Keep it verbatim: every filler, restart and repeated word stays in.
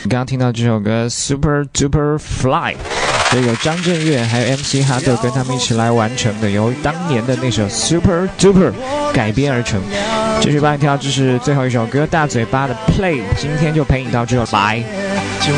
刚刚听到这首歌 Super Duper Fly， 这有张震岳还有 M C 哈豆跟他们一起来完成的，由当年的那首 Super Duper 改编而成。继续帮你跳，这是最后一首歌大嘴巴的 Play， 今天就陪你到这，拜。